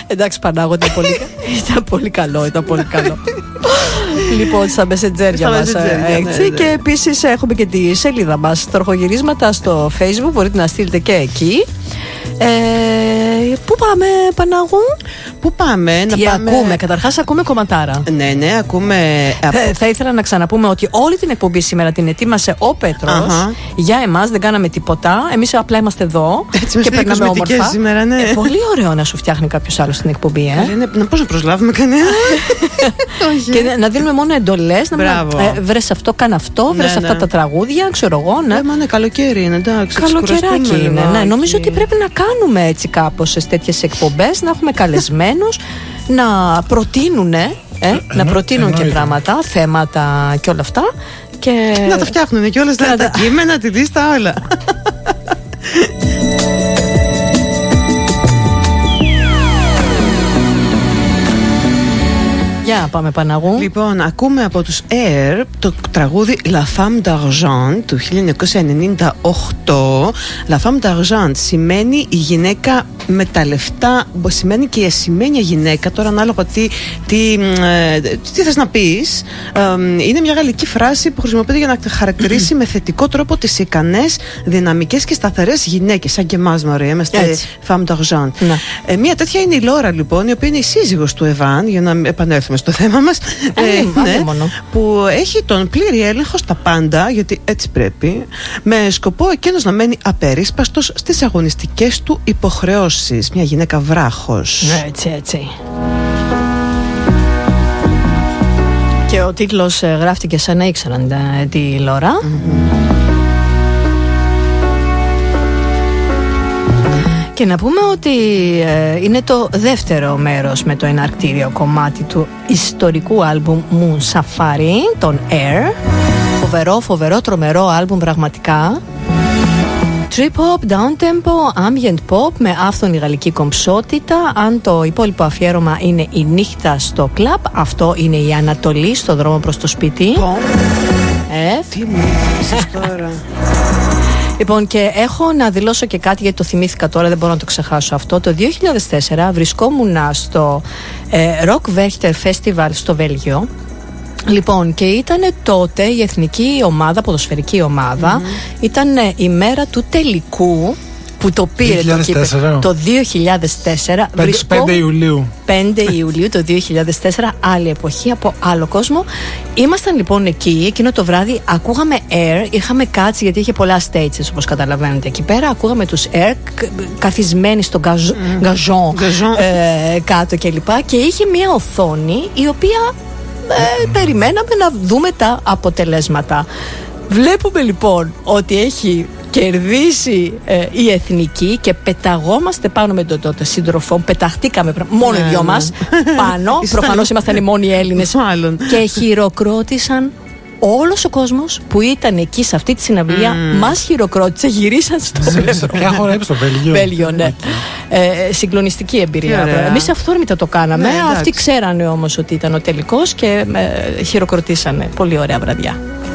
Εντάξει, Πανάγο, ήταν πολύ καλό. Λοιπόν, στα μεσεντζέρια μας. Έτσι. Και επίσης έχουμε και τη σελίδα μας, τροχογυρίσματα στο Facebook. Μπορείτε να στείλετε και εκεί. Πού πάμε, Πανάγου? Πού πάμε? Τι ακούμε? Καταρχάς ακούμε κομματάρα. Ναι, ακούμε. Θα ήθελα να ξαναπούμε ότι όλη την εκπομπή σήμερα την ετοίμασε ο Πέτρος. Για εμάς δεν κάναμε τίποτα. Εμείς απλά είμαστε εδώ και περνάμε όμορφα σήμερα, ναι. Πολύ ωραίο να σου φτιάχνει κάποιος άλλος την εκπομπή. Πώς να προσλάβουμε κανένα? Και να δίνουμε μόνο εντολές. Βρες αυτό, κάνε αυτό, βρες αυτά τα τραγούδια, ξέρω εγώ. Μα είναι καλοκαίρι, εντάξει. Καλοκαιράκι είναι. Νομίζω ότι πρέπει να κάνουμε έτσι κάπως σε τέτοιες εκπομπές, να έχουμε καλεσμένους, να προτείνουν, να προτείνουν και πράγματα, θέματα και όλα αυτά. Και να τα φτιάχνουν και όλες τα κείμενα, τη λίστα, όλα. Για πάμε, Παναγού. Λοιπόν, ακούμε από τους Air το τραγούδι La Femme d'Argent του 1998. La Femme d'Argent σημαίνει η γυναίκα με τα λεφτά, σημαίνει και η ασημένια γυναίκα. Τώρα ανάλογα τι θες να πεις. Είναι μια γαλλική φράση που χρησιμοποιείται για να χαρακτηρίσει με θετικό τρόπο τις ικανές, δυναμικές και σταθερές γυναίκες, σαν και εμάς, μωρέ, είμαστε Femme d'Argent. Μια τέτοια είναι η Λόρα, λοιπόν, η οποία είναι η σύζυγος του Εβάν, για να επανέλθουμε στο θέμα μας, που έχει τον πλήρη έλεγχο στα πάντα, γιατί έτσι πρέπει, με σκοπό εκείνος να μένει απερίσπαστος στις αγωνιστικές του υποχρεώσεις. Μια γυναίκα βράχος. Έτσι. Και ο τίτλος γράφτηκε σαν να ήξεραν τη Λόρα. Και να πούμε ότι είναι το δεύτερο μέρος με το εναρκτήριο κομμάτι του ιστορικού άλμπουμ Moonsafari, τον Air. Φοβερό, τρομερό άλμπουμ πραγματικά. Trip hop, down tempo, ambient pop με άφθονη γαλλική κομψότητα. Αν το υπόλοιπο αφιέρωμα είναι η νύχτα στο κλαμπ, αυτό είναι η Ανατολή στο δρόμο προς το σπίτι. Τι μου είπες τώρα? Λοιπόν, και έχω να δηλώσω και κάτι, γιατί το θυμήθηκα τώρα, δεν μπορώ να το ξεχάσω αυτό. Το 2004 βρισκόμουν στο Rock Werchter Festival στο Βέλγιο. Λοιπόν, και ήταν τότε η εθνική ομάδα, ποδοσφαιρική ομάδα, ήταν η μέρα του τελικού που το πήρε το 2004. 5 Ιουλίου. 5 Ιουλίου το 2004, άλλη εποχή, από άλλο κόσμο. Ήμασταν λοιπόν εκεί, εκείνο το βράδυ, ακούγαμε Air, είχαμε κάτσει γιατί είχε πολλά stages, όπως καταλαβαίνετε εκεί πέρα. Ακούγαμε τους Air καθισμένοι στο γκαζόν κάτω κλπ. Και είχε μια οθόνη η οποία περιμέναμε να δούμε τα αποτελέσματα. Βλέπουμε λοιπόν ότι έχει κερδίσει η εθνική και πεταγόμαστε πάνω με τον τότε σύντροφο. Πεταχτήκαμε μόνο οι δυο μας πάνω. Προφανώς ήμασταν οι μόνοι Έλληνες. Και χειροκρότησαν. Όλος ο κόσμος που ήταν εκεί σε αυτή τη συναυλία μας χειροκρότησε, γυρίσαν στο πλευρό. Ποια χώρα είπε, στο Βέλγιο? Βέλγιο, ναι. Συγκλονιστική εμπειρία. Εμείς αυθόρμητα το κάναμε. Αυτοί ξέρανε όμως ότι ήταν ο τελικός και χειροκροτήσανε. Πολύ ωραία βραδιά.